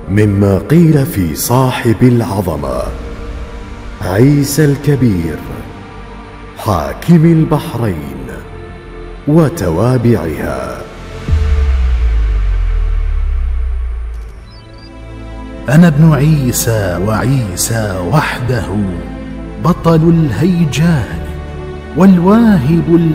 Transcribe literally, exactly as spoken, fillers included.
مما قيل في صاحب العظمة عيسى الكبير حاكم البحرين وتوابعها. أنا ابن عيسى وعيسى وحده بطل الهيجان والواهب